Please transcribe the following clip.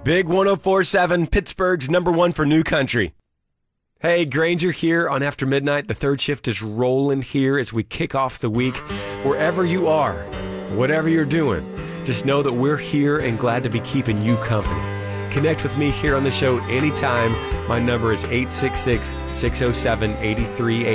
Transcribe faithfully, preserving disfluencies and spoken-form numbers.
Big one oh four point seven, Pittsburgh's number one for new country. Hey, Granger here on After Midnight. The third shift is rolling here as we kick off the week. Wherever you are, whatever you're doing, just know that we're here and glad to be keeping you company. Connect with me here on the show anytime. My number is eight six six, six oh seven, eight three eight three.